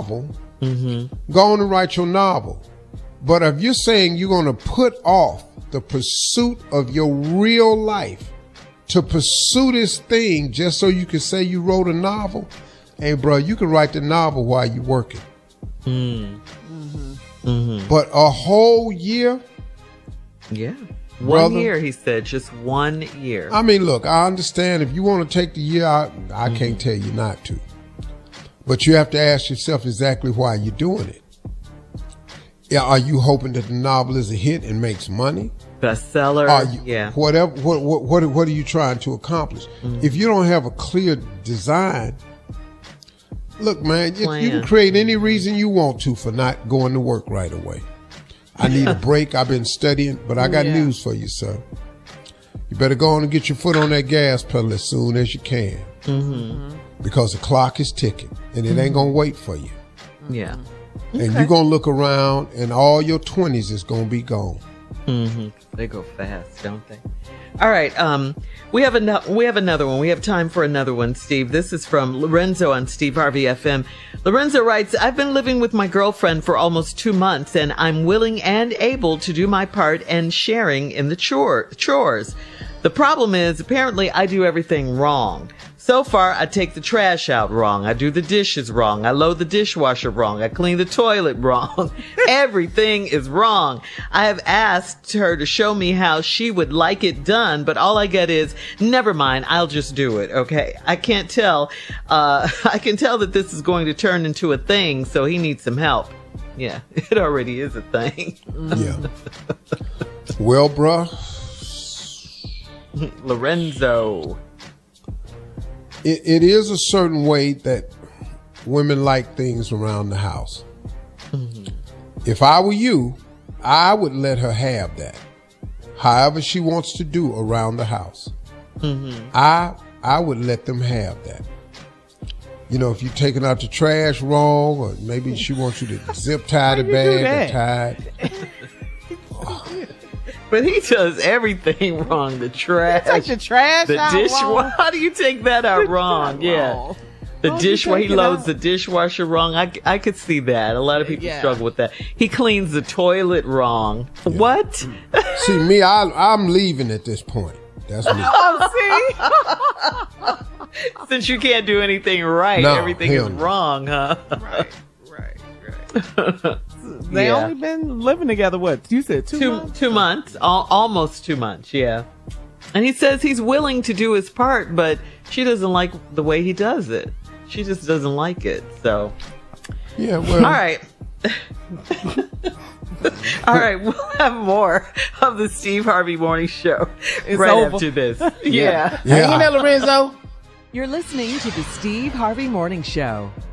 novel, go on and write your novel. But if you're saying you're going to put off the pursuit of your real life to pursue this thing just so you can say you wrote a novel, hey, bro, you can write the novel while you're working. But a whole year? Yeah. Brother, 1 year, he said, just 1 year. I mean, look, I understand if you want to take the year out, I can't tell you not to. But you have to ask yourself exactly why you're doing it. Yeah, are you hoping that the novel is a hit and makes money? Bestseller. Yeah. Whatever. What are you trying to accomplish? If you don't have a clear design, look, man, you can create any reason you want to for not going to work right away. I need a break. I've been studying, but I got news for you, sir. You better go on and get your foot on that gas pedal as soon as you can. Because the clock is ticking and it ain't going to wait for you. Yeah. And you're going to look around and all your 20s is going to be gone. They go fast, don't they? All right. We have another one. We have time for another one, Steve. This is from Lorenzo on Steve Harvey FM. Lorenzo writes, I've been living with my girlfriend for almost 2 months and I'm willing and able to do my part and sharing in the chores. The problem is apparently I do everything wrong. So far, I take the trash out wrong. I do the dishes wrong. I load the dishwasher wrong. I clean the toilet wrong. Everything is wrong. I have asked her to show me how she would like it done, but all I get is, never mind, I'll just do it, okay? I can't tell. I can tell that this is going to turn into a thing, so he needs some help. Yeah, it already is a thing. Yeah. Well, bruh. Lorenzo. It is a certain way that women like things around the house. If I were you, I would let her have that. However she wants to do around the house. I would let them have that. You know, if you're taking out the trash wrong, or maybe she wants you to zip tie the bag or tie it. But he does everything wrong. The trash. Take the trash the out dishwasher. wrong. How do you take that out wrong? Yeah. The dishwasher. He loads the dishwasher wrong. I could see that. A lot of people struggle with that. He cleans the toilet wrong. Yeah. What? See, me, I'm leaving at this point. That's me. Oh, see? Since you can't do anything right, everything is wrong, huh? Right. They only been living together, what? You said 2 months? 2 months. Almost 2 months, yeah. And he says he's willing to do his part, but she doesn't like the way he does it. She just doesn't like it, so. Yeah, well. All right. All right, we'll have more of the Steve Harvey Morning Show after this. Yeah. Hang in there, Lorenzo. You're listening to the Steve Harvey Morning Show.